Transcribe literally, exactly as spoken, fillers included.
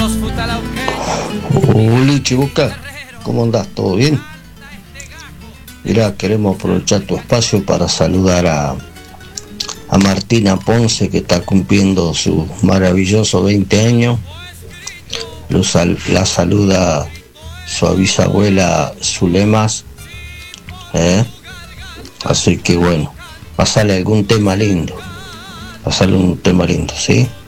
Uli Chibuca, ¿cómo andás? ¿Todo bien? Mirá, queremos aprovechar tu espacio para saludar a, a Martina Ponce, que está cumpliendo sus maravillosos veinte años. Lo sal, la saluda su bisabuela Zulemas, ¿eh? Así que bueno, pasale algún tema lindo, pasale un tema lindo, ¿sí?